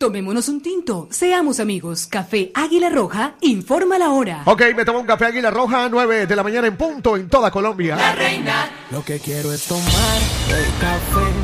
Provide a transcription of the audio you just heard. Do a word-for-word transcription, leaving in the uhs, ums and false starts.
Tomémonos un tinto, seamos amigos. Café Águila Roja, informa la hora. Ok, me tomo un café Águila Roja, nueve de la mañana en punto en toda Colombia. La reina. Lo que quiero es tomar el café.